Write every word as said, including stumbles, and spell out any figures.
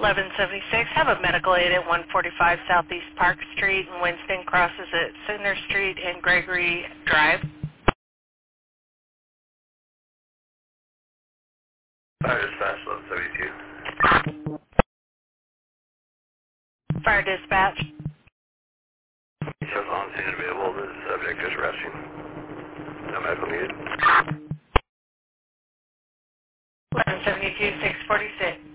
eleven seventy-six, have a medical aid at one forty-five Southeast Park Street, and Winston crosses at Center Street and Gregory Drive. Fire dispatch, eleven seventy-two. Fire dispatch. He says on scene available, the subject is resting. No medical needed. eleven seventy-two, six forty-six.